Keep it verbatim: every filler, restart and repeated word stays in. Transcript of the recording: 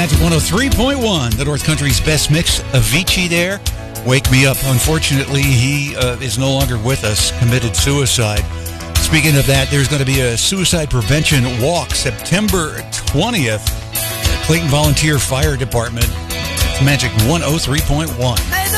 Magic one oh three point one, the North Country's best mix. Avicii there. Wake Me Up. Unfortunately, he uh, is no longer with us, committed suicide. Speaking of that, there's going to be a suicide prevention walk September twentieth. Clayton Volunteer Fire Department. Magic one oh three point one.